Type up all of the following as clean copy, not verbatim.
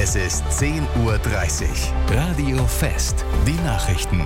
Es ist 10:30 Uhr. Radio Fest. Die Nachrichten.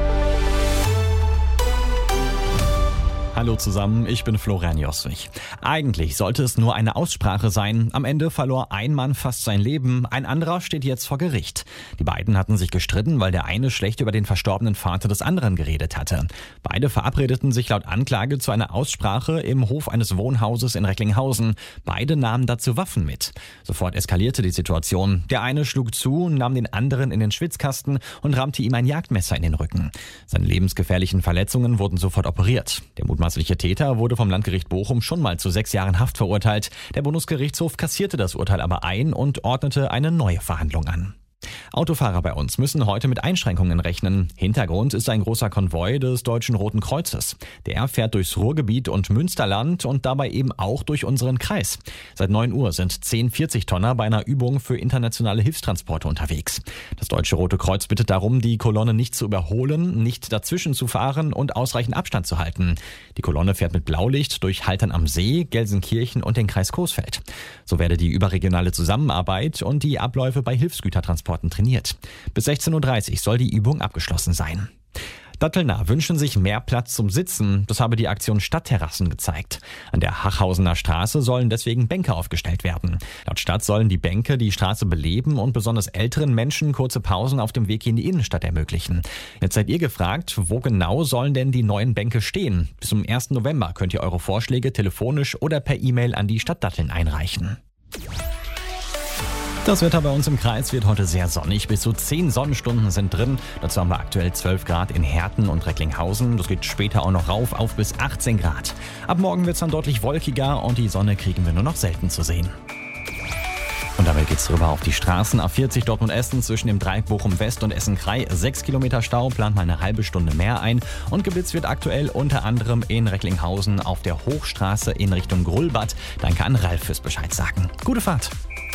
Hallo zusammen, ich bin Florian Joswig. Eigentlich sollte es nur eine Aussprache sein. Am Ende verlor ein Mann fast sein Leben, ein anderer steht jetzt vor Gericht. Die beiden hatten sich gestritten, weil der eine schlecht über den verstorbenen Vater des anderen geredet hatte. Beide verabredeten sich laut Anklage zu einer Aussprache im Hof eines Wohnhauses in Recklinghausen. Beide nahmen dazu Waffen mit. Sofort eskalierte die Situation. Der eine schlug zu, nahm den anderen in den Schwitzkasten und rammte ihm ein Jagdmesser in den Rücken. Seine lebensgefährlichen Verletzungen wurden sofort operiert. Der mutmaßliche Täter wurde vom Landgericht Bochum schon mal zu 6 Jahren Haft verurteilt. Der Bundesgerichtshof kassierte das Urteil aber ein und ordnete eine neue Verhandlung an. Autofahrer bei uns müssen heute mit Einschränkungen rechnen. Hintergrund ist ein großer Konvoi des Deutschen Roten Kreuzes. Der fährt durchs Ruhrgebiet und Münsterland und dabei eben auch durch unseren Kreis. Seit 9 Uhr sind 10 40-Tonner bei einer Übung für internationale Hilfstransporte unterwegs. Das Deutsche Rote Kreuz bittet darum, die Kolonne nicht zu überholen, nicht dazwischen zu fahren und ausreichend Abstand zu halten. Die Kolonne fährt mit Blaulicht durch Haltern am See, Gelsenkirchen und den Kreis Coesfeld. So werde die überregionale Zusammenarbeit und die Abläufe bei Hilfsgütertransporten trainiert. Bis 16:30 Uhr soll die Übung abgeschlossen sein. Dattelner wünschen sich mehr Platz zum Sitzen. Das habe die Aktion Stadtterrassen gezeigt. An der Hachhausener Straße sollen deswegen Bänke aufgestellt werden. Laut Stadt sollen die Bänke die Straße beleben und besonders älteren Menschen kurze Pausen auf dem Weg in die Innenstadt ermöglichen. Jetzt seid ihr gefragt, wo genau sollen denn die neuen Bänke stehen? Bis zum 1. November könnt ihr eure Vorschläge telefonisch oder per E-Mail an die Stadt Datteln einreichen. Das Wetter bei uns im Kreis wird heute sehr sonnig. Bis zu 10 Sonnenstunden sind drin. Dazu haben wir aktuell 12 Grad in Herten und Recklinghausen. Das geht später auch noch rauf auf bis 18 Grad. Ab morgen wird es dann deutlich wolkiger und die Sonne kriegen wir nur noch selten zu sehen. Und damit geht's rüber auf die Straßen. A40 Dortmund-Essen zwischen dem Dreieck Bochum-West und Essen-Krei. 6 Kilometer Stau, plant mal eine halbe Stunde mehr ein. Und geblitzt wird aktuell unter anderem in Recklinghausen auf der Hochstraße in Richtung Grulbad. Danke an Ralf fürs Bescheid sagen. Gute Fahrt.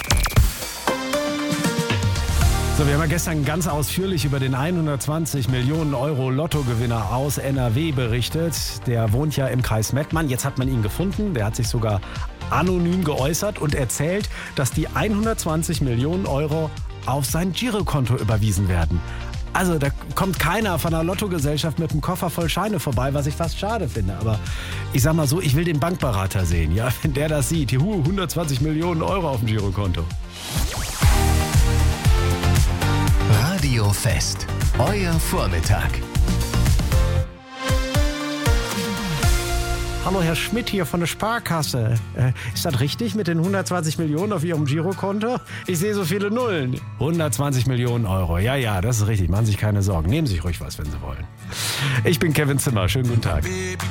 So, wir haben ja gestern ganz ausführlich über den 120 Millionen Euro Lottogewinner aus NRW berichtet. Der wohnt ja im Kreis Mettmann. Jetzt hat man ihn gefunden. Der hat sich sogar anonym geäußert und erzählt, dass die 120 Millionen Euro auf sein Girokonto überwiesen werden. Also da kommt keiner von der Lottogesellschaft mit einem Koffer voll Scheine vorbei, was ich fast schade finde. Aber ich sag mal so, ich will den Bankberater sehen. Ja, wenn der das sieht, 120 Millionen Euro auf dem Girokonto. Radio Fest. Euer Vormittag. Hallo, Herr Schmidt hier von der Sparkasse. Ist das richtig mit den 120 Millionen auf Ihrem Girokonto? Ich sehe so viele Nullen. 120 Millionen Euro. Ja, das ist richtig. Machen Sie sich keine Sorgen. Nehmen Sie sich ruhig was, wenn Sie wollen. Ich bin Kevin Zimmer. Schönen guten Tag.